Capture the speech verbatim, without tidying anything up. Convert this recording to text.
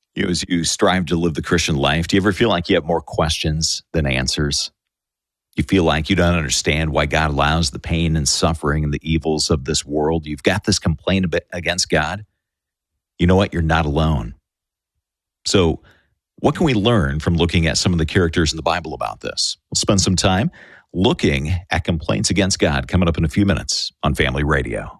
You know, as you strive to live the Christian life, do you ever feel like you have more questions than answers? You feel like you don't understand why God allows the pain and suffering and the evils of this world. You've got this complaint against God. You know what? You're not alone. So what can we learn from looking at some of the characters in the Bible about this? We'll spend some time looking at complaints against God coming up in a few minutes on Family Radio.